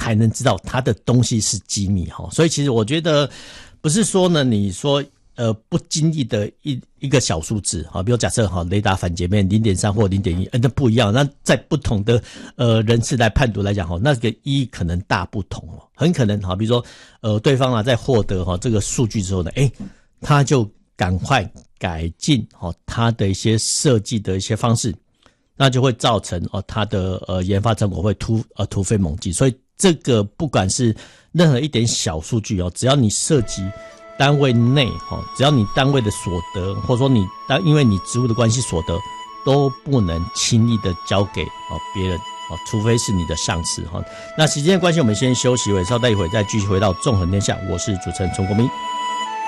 才能知道它的东西是机密哈。所以其实我觉得不是说呢，你说不经意的一个小数字哈，比如假设哈雷达反截面 0.3 或 0.1，那不一样。那在不同的人次来判读来讲哈，那个意义可能大不同哦，很可能哈，比如说对方在获得这个数据之后呢，他就赶快改进他的一些设计的一些方式，那就会造成他的研发成果会突飞猛进。所以这个不管是任何一点小数据只要你涉及单位内只要你单位的所得，或者说你因为你职务的关系所得，都不能轻易的交给别人除非是你的上司那时间的关系，我们先休息一会，稍待一会再继续回到纵横天下。我是主持人陈国民。